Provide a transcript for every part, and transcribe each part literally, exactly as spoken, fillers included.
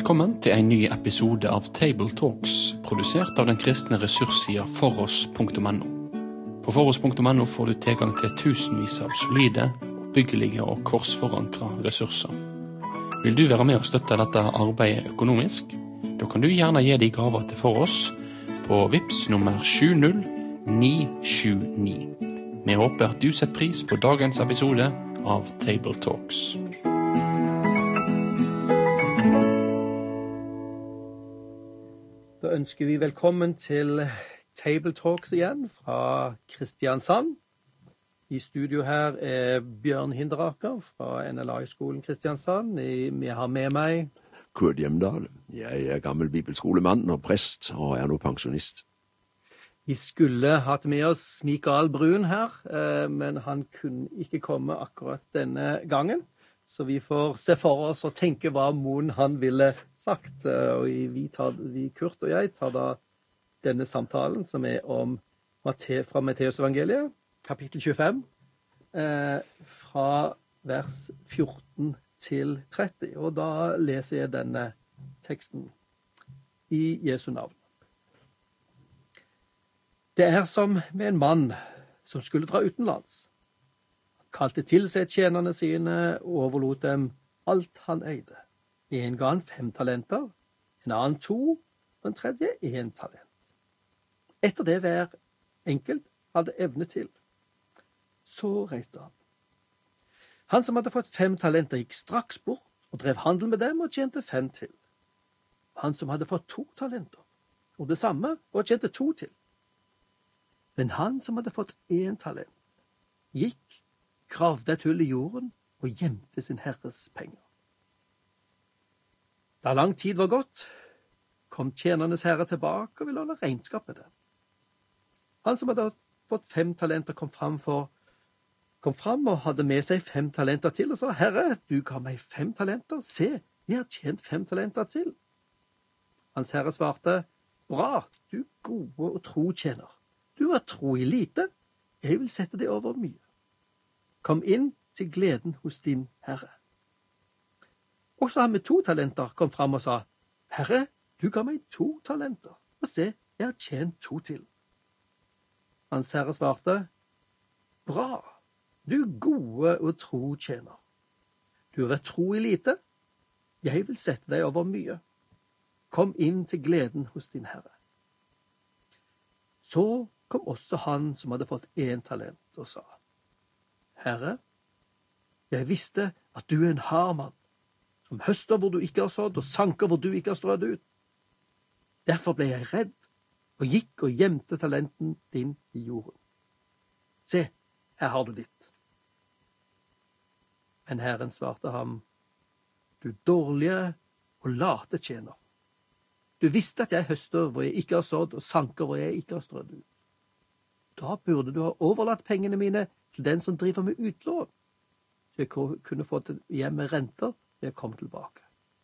Velkommen til en ny episode av Table Talks, produsert av den kristne ressurssida foross punktum no. På foross punktum no får du tilgang til tusenvis av solide, oppbyggelige og korsforankra ressurser. Vil du være med og støtte dette arbeidet økonomisk? Da kan du gjerne gi de gaver til Foross på Vips nummer sju null ni sju ni. Vi håper at du setter pris på dagens episode av Table Talks. Da ønsker vi velkommen til Table Talks igjen fra Kristiansand. I studio her er Bjørn Hinderaker fra N L A-skolen Kristiansand. Vi har med meg Kurt Hjemdal. Jeg er gammel bibelskolemann og prest, og er nå pensjonist. Vi skulle hatt med oss Mikael Brun her, men han kunne ikke komme akkurat denne gangen. Så vi får se for oss og tenke hva Moen han ville sagt. Og vi, tar, vi, Kurt og jeg, tar da denne samtalen som er om Matte, fra Matteus evangeliet, kapittel tjuefem, eh, fra vers fjorten til tretti. Og da leser jeg denne teksten i Jesu navn. Det er som med en mann som skulle dra utenlands. Kalte til seg tjenerne sine og overlot dem alt han eide. En ga han fem talenter, en annen to, og en tredje en talent. Etter det hver enkelt hadde evne til. Så reiste han. Han som hadde fått fem talenter gikk straks bort og drev handel med dem og tjente fem til. Han som hadde fått to talenter, og det samme og tjente to til. Men han som hadde fått én talent, gikk, gravde et hull i jorden og gjemte sin herres penger. Da lang tid var gått, kom tjenernes herre tilbake og ville holde regnskap med dem. Han som hadde fått fem talenter kom fram, for, kom fram og hadde med seg fem talenter til og sa, «Herre, du ga meg fem talenter. Se, jeg har tjent fem talenter til.» Hans herre svarte, «Bra, du gode og tro tjener. Du har tro i lite, jeg vil sette deg over mye. Kom inn til gleden hos din herre.» Også han med to talenter kom fram og sa, «Herre, du ga meg to talenter, og se, jeg har tjent to til.» Hans herre svarte, «Bra, du gode og tro tjener. Du har vært tro i lite, jeg vil sette deg over mye. Kom inn til gleden hos din herre.» Så kom også han som hadde fått én talent og sa, «Herre, jeg visste at du er en hard mann, som høster hvor du ikke har sådd, og sanker hvor du ikke har strødd ut. Derfor ble jeg redd, og gikk og gjemte talenten din i jorden. Se, her har du ditt.» Men Herren svarte ham, «Du dårlige og late tjener. Du visste at jeg høster hvor jeg ikke har sådd, og sanker hvor jeg ikke har strødd ut. Da burde du ha overlatt pengene mine til den som driver med utlån, så jeg kunne få hjem med renter når jeg kom tilbake.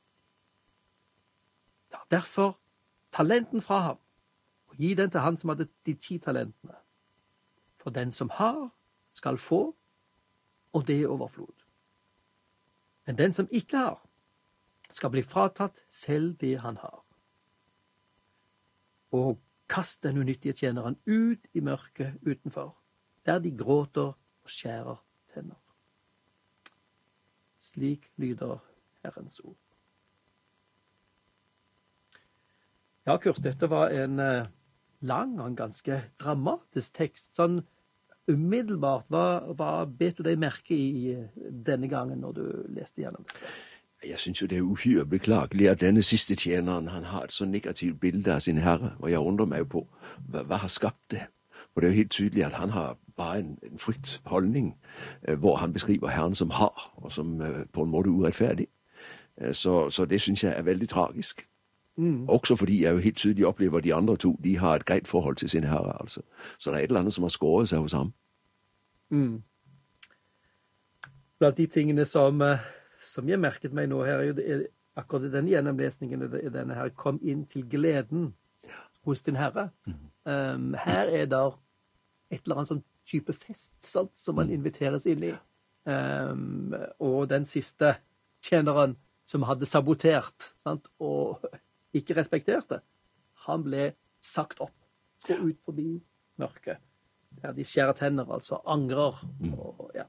Ta derfor talenten fra ham, og gi den til han som hadde de ti talentene. For den som har, skal få, og det er overflod. Men den som ikke har, skal bli fratatt selv det han har. Og kast den unyttige tjeneren ut i mørket utenfor, der de gråter og skjærer tenner. Slik lyder Herrens ord. Ja, Kurt, dette var en eh, lang og en ganske dramatisk tekst. Sånn umiddelbart, hva, hva bet du deg merke i denne gangen når du leste gjennom det? Jeg synes jo, det er uhyre beklagelig, at denne sidste tjeneren, han har et så negativt bilde av sin herre, og jeg undrer meg på, hva, hva har skabt det? Og det er jo helt tydelig, at han har bare en, en frykt holdning, eh, hvor han beskriver herren som har, og som eh, på en måte uretfærdig. Eh, så, så det synes jeg er veldig tragisk. Mm. Også fordi jeg jo helt tydelig opplever, at de andre to, de har et greit forhold til sin herre, altså. Så det er et eller annet, som har skåret seg hos ham. Mm. Blant de tingene som... Uh... som jeg merket meg nå her, er akkurat denne gjennomlesningen, er denne her, kom inn til gleden hos din herre. Mm. Um, her er det et eller annet sånn type fest, sant, som man inviteres inn i. Um, og den siste tjeneren som hadde sabotert, sant, og ikke respekterte, han ble sagt opp. Gå ut forbi mørket. Der de skjærer tenner, altså angrer. Og, ja.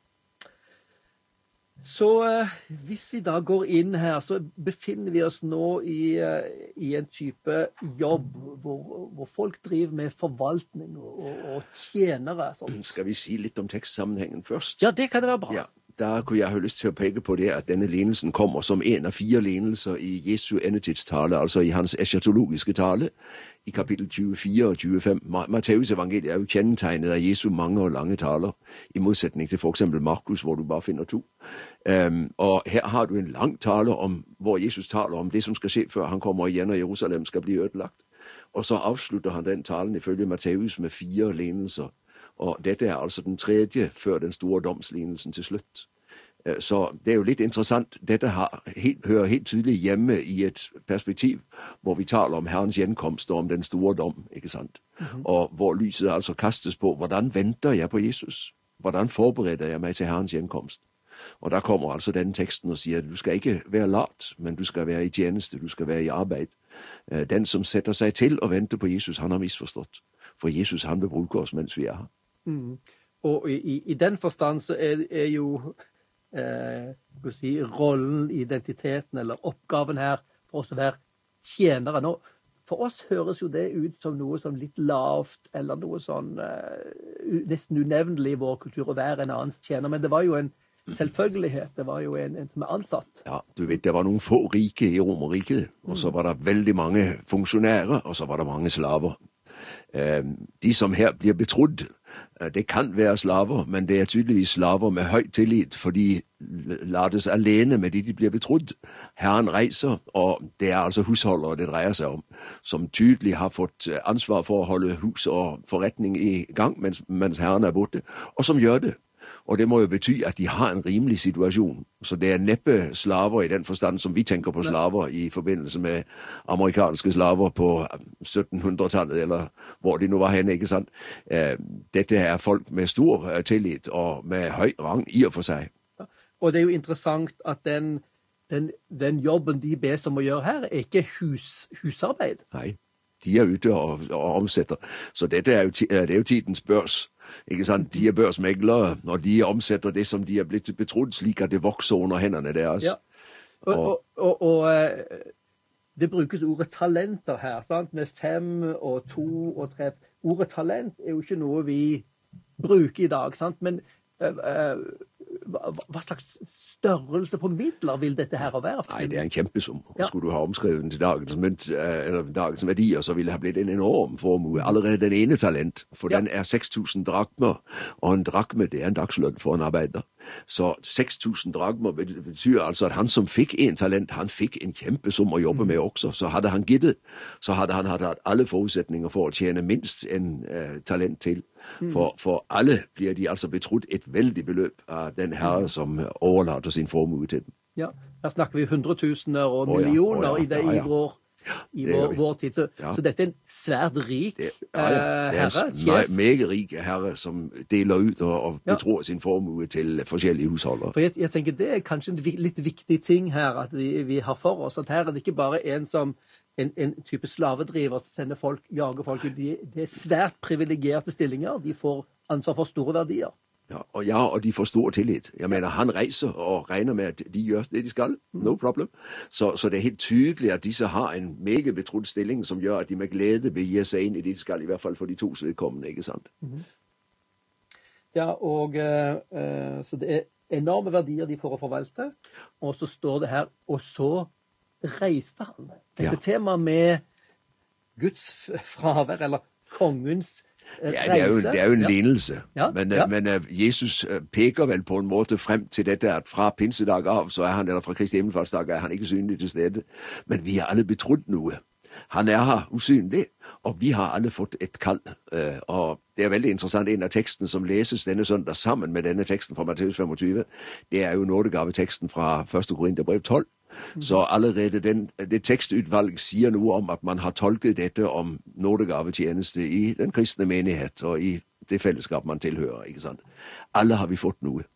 Så eh, hvis vi da går inn her, så befinner vi oss nå i, eh, i en type jobb hvor, hvor folk driver med forvaltning og, og, og tjenere. Sånt. Skal vi si litt om tekstsammenhengen først? Ja, det kan det være bra. Ja. Der kunne jeg ha lyst til å peke på det at denne lignelsen kommer som en av fire lignelser i Jesu endetidstale, altså i hans eschatologiske tale, i kapittel tjuefire og tjuefem. Matteus evangeliet er jo kjennetegnet av Jesu mange og lange taler, i motsetning til for eksempel Markus, hvor du bare finner to. Um, og her har du en lang tale om, hvor Jesus taler om det som skal skje før han kommer igjen og Jerusalem skal bli ødelagt. Og så avslutter han den talen ifølge Matteus med fire lignelser. Og dette er altså den tredje før den store domslignelsen til slutt. Så det er jo litt interessant. Dette har, helt, hører helt tydelig hjemme i et perspektiv hvor vi taler om Herrens gjenkomst og om den store dom, ikke sant? Mm-hmm. Og hvor lyset altså kastes på, hvordan venter jeg på Jesus? Hvordan forbereder jeg meg til Herrens gjenkomst? Og der kommer altså denne teksten og sier at du skal ikke være lat, men du skal være i tjeneste, du skal være i arbeid. Den som setter seg til å vente på Jesus, han har misforstått. For Jesus, han vil bruke oss mens vi er her. Mm. Og i, i den forstand så er, er jo eh, si, rollen, identiteten eller oppgaven her for oss å være tjenere. Nå, for oss høres jo det ut som noe som litt lavt, eller noe sånn eh, nesten unevnelig i vår kultur å være en annens tjener, men det var jo en selvfølgelighet. Det var jo en, en som er ansatt. Ja, du vet, det var noen få rike i Romerriket, og så var det veldig mange funksjonærer, og så var det mange slaver. Eh, de som her blir betrodd, det kan være slaver, men det er tydeligvis slaver med høy tillit, for de lades alene med de de blir betrodd. Herren reiser, og det er altså husholdere det dreier seg om, som tydelig har fått ansvar for å holde hus og forretning i gang mens, mens Herren er borte, og som gjør det. Og det må jo bety at de har en rimelig situasjon. Så det er neppe slaver i den forstand som vi tenker på slaver i forbindelse med amerikanske slaver på syttenhundretallet, eller hvor de nå var henne, ikke sant? Dette er folk med stor tillit og med høy rang i og for seg. Ja. Og det er jo interessant at den, den, den jobben de bes om å gjøre her, er ikke hus, husarbeid. Nei, de er ute og, og omsetter. Så dette er jo, det er jo tidens børs. Ikke sant? De er børsmeglere, og de omsetter det som de er blitt betrodd, slik at det vokser under hendene deres. Ja. Og, og, og, og det brukes ordet talenter her, sant? Med fem og to og tre. Ordet talent er jo ikke noe vi bruker i dag, sant? Men uh, uh, hva slags størrelse på midler vil dette her være? Nei, det er en kjempesum. Ja. Skulle du ha omskrevet den til dagens, mynt, eller dagens verdier, så ville det ha blitt en enorm formue. Allerede den ene talent, for ja. Den er seks tusen drakmer, og en drakme, det er en dagslønn for en arbeider. Så seks tusen drakmer betyr altså at han som fikk en talent, han fikk en kjempesum å jobbe med også. Så hadde han giddet, så hadde han hatt alle forutsetninger for å tjene minst en uh, talent til. For, for alle blir de altså betrodd et veldig beløp av den herre som overlater sin formue til dem. Ja, her snakker vi hundretusener og oh, ja. millioner oh, ja. i, det, ja, ja. i vår, i vår, vår tid. Så, ja. så dette er en svært rik det, ja, ja. Det er herre, sjef. En meget rik herre som deler ut og, og betror ja. sin formue til forskjellige husholder. For jeg, jeg tenker det er kanskje en litt viktig ting her at vi, vi har for oss, at her er det ikke bare en som En, en type slavedriver som sender folk, jager folk. De, de er svært privilegerte stillinger. De får ansvar for store verdier. Ja, og, ja, og de får stor tillit. Jeg mener, han reiser og regner med at de gjør det de skal. No problem. Så, så det er helt tydelig at disse har en meget betrodd stilling som gjør at de med glede begir seg inn i det de skal, i hvert fall for de tos vedkommende, ikke sant? Mm-hmm. Ja, og uh, så det er enorme verdier de får å forvalte. Og så står det her, og så reiste han. Dette ja. Temaet med Guds fravær, eller kongens reise. Ja, det er jo, det er jo en ja. lignelse. Ja. Men, ja. men Jesus peker vel på en måte frem til dette, at fra pinsedag av, så er han, eller fra Kristi himmelfartsdag, er han ikke synlig til stede. Men vi har alle betrodd noe. Han er her usynlig, og vi har alle fått et kall. Og det er veldig interessant, en av teksten som leses denne søndag sammen med denne teksten fra Matteus femogtyve, det er jo nådegaveteksten fra første Korinterbrev tolv. Så allerede den, det tekstutvalg sier noe om at man har tolket dette om nådegavetjeneste i den kristne menighet og i det fellesskap man tilhører, ikke sant? Alle har vi fått noe.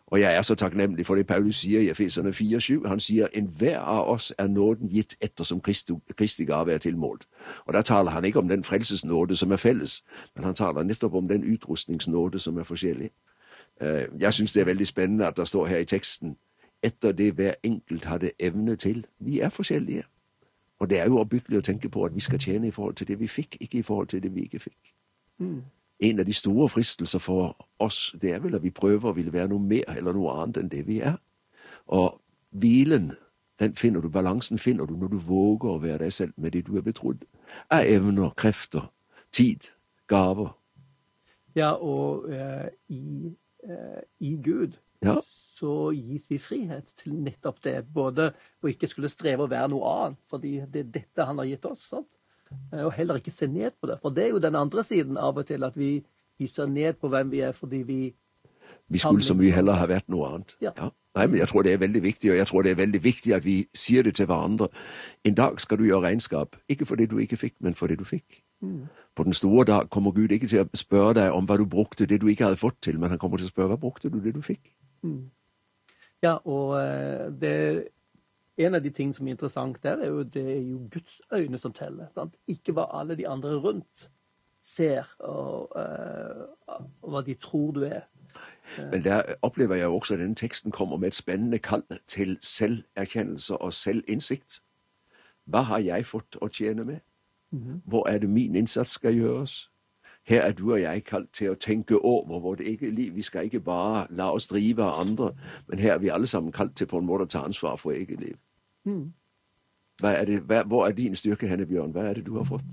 Og jeg er så takknemlig for det Paulus sier i Efeserne fire syv. Han sier, enhver av oss er nåden gitt ettersom Kristi, Kristi gave er tilmålt. Og der taler han ikke om den frelsesnåde som er felles, men han taler nettopp om den utrustningsnåde som er forskjellig. Jeg synes det er veldig spennende at det står her i teksten, etter det hver enkelt hadde evne til. Vi er forskjellige. Og det er jo oppbyggelig å tenke på at vi skal tjene i forhold til det vi fikk, ikke i forhold til det vi ikke fikk. Mm. En av de store fristelser for oss, det er vel at vi prøver å ville være noe mer eller noe annet enn det vi er. Og hvilen, den finner du, balansen finner du når du våger å være deg selv med det du er betrodd. Av evner, krefter, tid, gaver. Ja, og uh, i, uh, i Gud ja. Så gis vi frihet til nettopp det. Både å ikke skulle streve å være noe annet, fordi det er dette han har gitt oss, sant? Og heller ikke se ned på det. For det er jo den andre siden av og til, at vi, vi ser ned på hvem vi er, fordi vi... Vi skulle så mye heller ha vært noe annet. Ja. Ja. Nei, men jeg tror det er veldig viktig, og jeg tror det er veldig viktig at vi sier det til hverandre. En dag skal du gjøre regnskap, ikke for det du ikke fikk, men for det du fikk. Mm. På den store dag kommer Gud ikke til å spørre deg om hva du brukte det du ikke hadde fått til, men han kommer til å spørre hva brukte du det du fikk. Mm. Ja, og det... En av de ting som er interessant der, er jo, det er jo Guds øyne som teller. Sant? Ikke hva alle de andre rundt ser, og, uh, og hva de tror du er. Men der opplever jeg jo også at denne teksten kommer med et spennende kall til selverkjennelse og selvinnsikt. Hva har jeg fått å tjene med? Mm-hmm. Hvor er det min innsats skal gjøres? Her er du og jeg kalt til å tenke over vårt eget liv. Vi skal ikke bare la oss drive av andre, men her er vi alle sammen kalt til på en måte å ta ansvar for eget liv. Mm. Hva er det, hva, hvor er din styrke henne, Bjørn? Hva er det du har fått?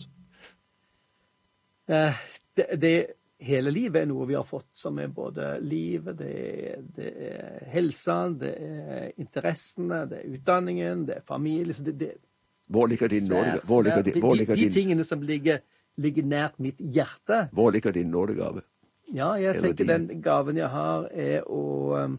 Eh, det, det, hele livet er noe vi har fått, som er både livet, det er, det er helsen, det er interessene, det er utdanningen, det er familie. Så det, det, hvor ligger din nådegave? Hvor ligger din, hvor ligger de, de, de din... tingene som ligger, ligger nært mitt hjerte. Hvor ligger din nådegave? Ja, jeg Eller tenker din... den gaven jeg har er å...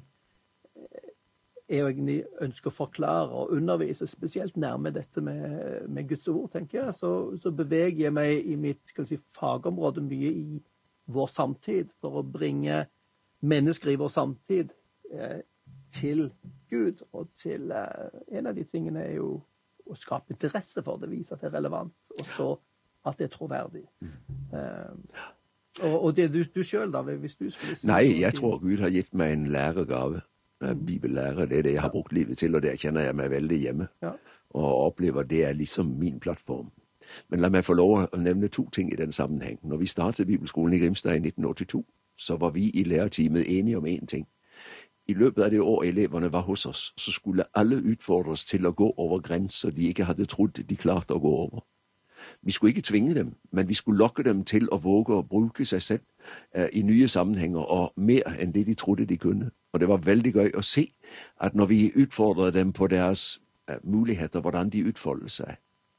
jeg egentlig ønsker å forklare og undervise spesielt nærme dette med, med Guds ord, tenker jeg. Så, så beveger jeg meg i mitt skal vi si, fagområde mye i vår samtid for å bringe mennesker i vår samtid eh, til Gud. Og til eh, en av de tingene er jo å skape interesse for det, vise at det er relevant, og så at det er troverdig. Eh, og, og det du, du selv da, hvis du skulle si... Nei, jeg tror Gud har gitt meg en læregave. Bibellærer, det er det jeg har brukt livet til, og der kjenner jeg meg veldig hjemme. Ja. Og opplever det er liksom min plattform. Men la meg få lov å nevne to ting i den sammenheng. Når vi startet Bibelskolen i Grimstad i nitten åttito, så var vi i lærerteamet enige om én ting. I løpet av det år eleverne var hos oss, så skulle alle utfordres til å gå over grenser de ikke hadde trodd de klarte å gå over. Vi skulle ikke tvinge dem, men vi skulle lokke dem til å våge å bruke seg selv eh, i nye sammenhenger, og mer enn det de trodde de kunne. Og det var veldig gøy å se at når vi utfordret dem på deres eh, muligheter, hvordan de utfoldet seg.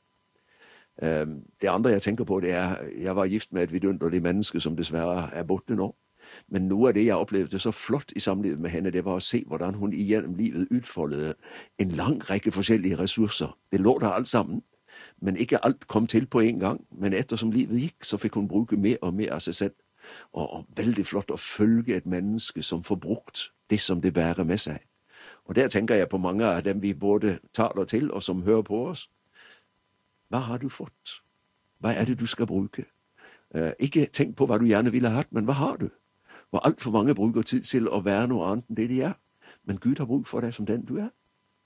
Eh, det andre jeg tenker på, det er, jeg var gift med et vidunderlig menneske som dessverre er borte nå. Men noe av det jeg opplevde så flott i samlivet med henne, det var å se hvordan hun igjennom livet utfoldet en lang rekke forskjellige ressurser. Det lå der alt sammen. Men ikke alt kom til på en gang. Men ettersom livet gikk, så fikk hun bruke mer og mer av seg selv. Og, og veldig flott å følge et menneske som får brukt det som det bærer med seg. Og der tenker jeg på mange av dem vi både taler til og som hører på oss. Hva har du fått? Hva er det du skal bruke? Eh, ikke tenk på hva du gjerne ville hatt, men hva har du? Og alt for mange bruker tid til å være noe annet enn det de er. Men Gud har bruk for deg som den du er.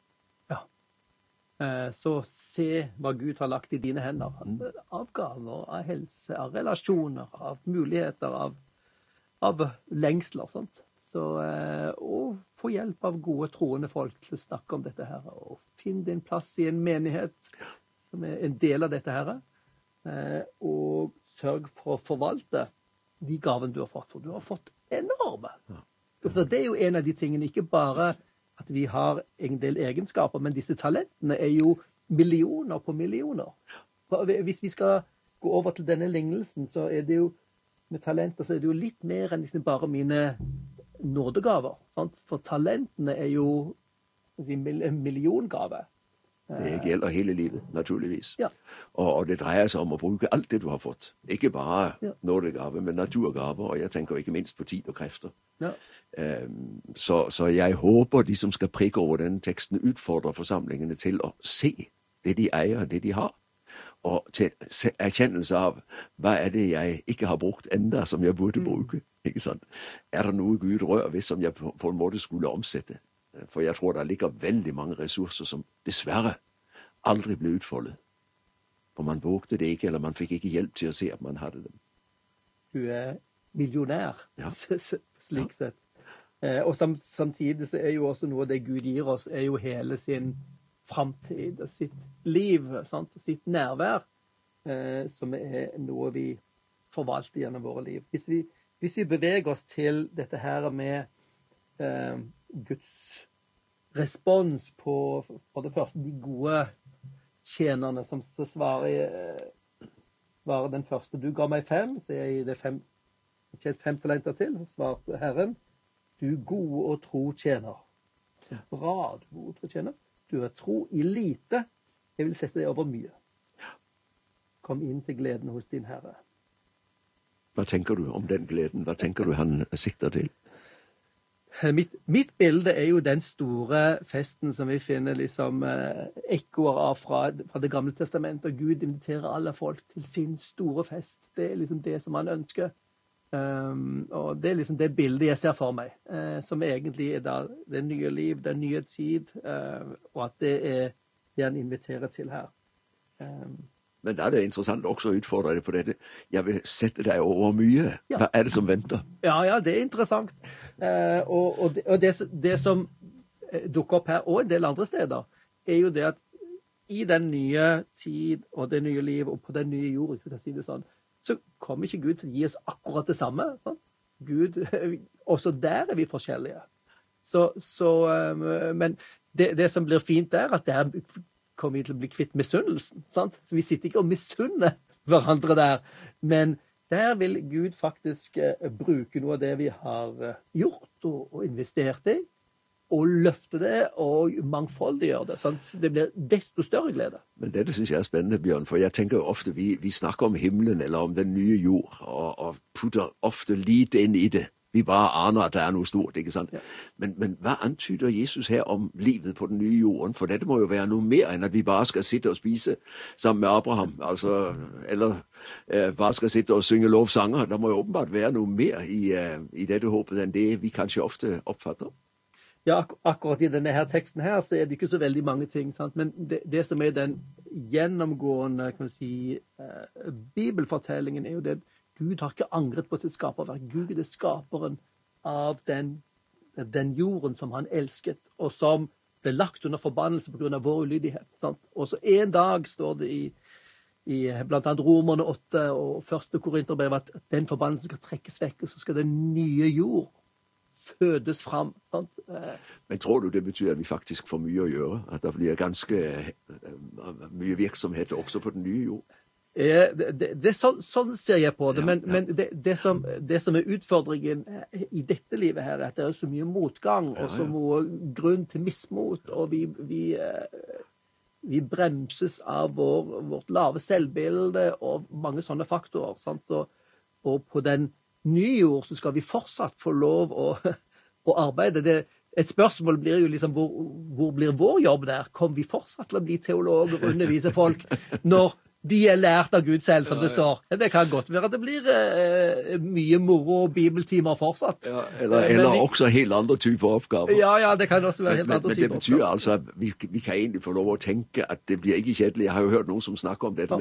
Så se hva Gud har lagt i dine hender. Av gaver, av helse, av relasjoner, av muligheter, av, av lengsler. Sant? Så, og få hjelp av gode, troende folk til å snakke om dette her. Og finn din plass i en menighet som er en del av dette her. Og sørg for å forvalte de gavene du har fått. For du har fått enorme. For det er jo en av de tingene, ikke bare... at vi har en del egenskaper, men disse talentene er jo millioner på millioner. Hvis vi skal gå over til denne lignelsen, så er det jo, med talenter, så er det jo litt mer enn liksom bare mine nådegaver. Sant? For talentene er jo en milliongave. Det gjelder hele livet, naturligvis. Ja. Og, og det dreier seg om å bruke alt det du har fått. Ikke bare ja. nådegave, men naturgave, og jeg tenker ikke minst på tid og krefter. Ja. Så, så jeg håper de som skal prikke over denne teksten, utfordrer forsamlingene til å se det de eier, det de har, og til erkjennelse av hva er det jeg ikke har brukt enda som jeg burde bruke. Ikke sant? Er det noe Gud rører ved som jeg på, på en måte skulle omsette? For jeg tror det ligger veldig mange ressurser som dessverre aldri ble utfoldet. For man vågte det ikke, eller man fikk ikke hjelp til å se at man hadde dem. Du er millionær, ja. slik sett. Eh, og sam, samtidig så er jo også noe av det Gud gir oss, er jo hele sin framtid og sitt liv, sant? Sitt nærvær, eh, som er noe vi forvalter gjennom våre liv. Hvis vi, hvis vi beveger oss til dette her med eh, Guds respons på, på det første, de gode tjenerne som så svarer, eh, svarer den første. Du ga meg fem, så jeg det fem, ikke fem talenter til, så svarte Herren, du gode og tro tjener. Bra, du gode og tro tjener. Du er tro i lite, jeg vil sette deg over mye. Kom inn til gleden hos din Herre. Hva tenker du om den gleden? Hva tenker du han sikter til? Mitt, mitt bilde er jo den store festen som vi finner liksom eh, ekkoer av fra, fra det gamle testamentet. Gud inviterer alle folk til sin store fest. Det er liksom det som han ønsker. Um, og det er liksom det bildet jeg ser for meg, uh, som egentlig er da det nye liv, det nye tid, uh, og at det er det han inviterer til her. Um, Men da er det interessant også å utfordre deg på dette. Jeg vil sette deg over mye. Ja. Hva er det som venter? Ja, ja, det er interessant. Uh, og og, det, og det, det som dukker opp her, og en del andre steder, er jo det at i den nye tid, og det nye liv, og på den nye jord, hvis jeg kan si det sånn, så kommer ikke Gud til å gi oss akkurat det samme. Sant? Gud, også der er vi forskjellige. Så, så, men det, det som blir fint der, at der kommer vi til å bli kvitt misunnelsen. Sant? Så vi sitter ikke og misunner hverandre der. Men der vil Gud faktisk bruke noe av det vi har gjort og, og investert i, og løfte det og mangfoldiggjøre det. Sånn. Det blir desto større glede. Men dette synes jeg er spennende, Bjørn, for jeg tenker jo ofte vi, vi snakker om himmelen eller om den nye jord, og, og putter ofte lite inn i det. Vi bare aner at det er noe stort, ikke sant? Ja. Men, men hva antyder Jesus her om livet på den nye jorden? For dette må jo være noe mer enn at vi bare skal sitte og spise sammen med Abraham, altså, eller eh, bare skal sitte og synge lovsanger. Det må jo åpenbart være noe mer i, eh, i dette håpet enn det vi kanskje ofte oppfatter. Ja, ak akkurat i denne her teksten her, så er det ikke så veldig mange ting, sant? Men det, det som er den gjennomgående, kan man si, uh, bibelfortellingen er jo det, Gud har ikke angret på sitt skaperverk. Gud er skaperen av den, den jorden som han elsket, og som ble lagt under forbannelse på grunn av vår ulydighet, sant? Og så en dag står det i, i blant annet Romerne åtte og første Korinterbrev at den forbannelsen skal trekkes vekk, og så skal den nye jord fødes fram. Sant? Men tror du det betyr at vi faktisk får mye å gjøre? At det blir ganske mye virksomhet også på den nye jord? Eh, det, det, det, sånn, sånn ser jeg på det, ja, men, ja. men det, det, som, det som er utfordringen i dette livet her, er at det er så mye motgang, ja, og så mye grunn til mismot, og vi, vi, vi bremses av vår, vårt lave selvbilde og mange sånne faktorer. Sant? Og, og på den nye jord så skal vi fortsatt få lov å, å arbeide. Det, et spørsmål blir jo liksom, hvor, hvor blir vår jobb der? Kommer vi fortsatt til å bli teologer og undervise folk når de er lært av Gud selv, som det står? Det kan godt være at det blir eh, mye moro og bibeltimer fortsatt. Ja, eller eller vi, også helt andre typer oppgaver. Ja, ja, det kan også være helt men, andre men, typer oppgaver. Men det betyr altså at vi, vi kan egentlig få lov å tenke at det blir ikke kjedelig. Jeg har jo hørt noen som snakker om dette